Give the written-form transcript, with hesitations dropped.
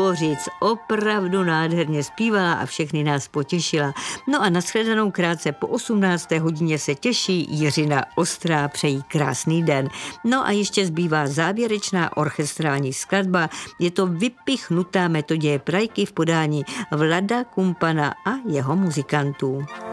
co říct, opravdu nádherně zpívala a všechny nás potěšila. No a nashledanou krátce po 18. hodině se těší Jiřina Ostrá, přejí krásný den. No a ještě zbývá závěrečná orchestrální skladba, je to Vypichnutá Metoděje Prajky v podání Vlada Kumpana a jeho muzikantů.